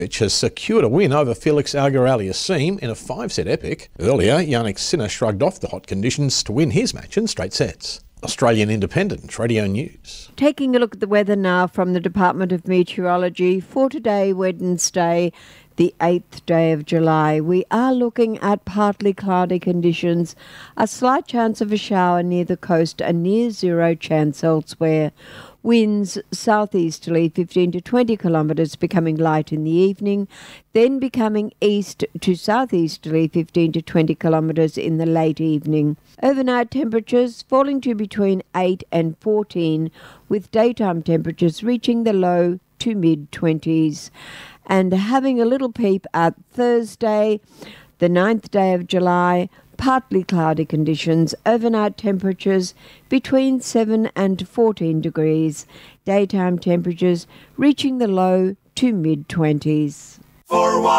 Which has secured a win over Felix Auger-Aliassime in a 5-set epic. Earlier, Jannik Sinner shrugged off the hot conditions to win his match in straight sets. Australian Independent Radio News. Taking a look at the weather now from the Department of Meteorology for today, Wednesday, the 8th day of July. We are looking at partly cloudy conditions, a slight chance of a shower near the coast, a near zero chance elsewhere. Winds southeasterly 15 to 20 kilometres, becoming light in the evening, then becoming east to southeasterly 15 to 20 kilometres in the late evening. Overnight temperatures falling to between 8 and 14, with daytime temperatures reaching the low to mid-20s. And having a little peep at Thursday, the 9th day of July, partly cloudy conditions, overnight temperatures between 7 and 14 degrees, daytime temperatures reaching the low to mid-20s.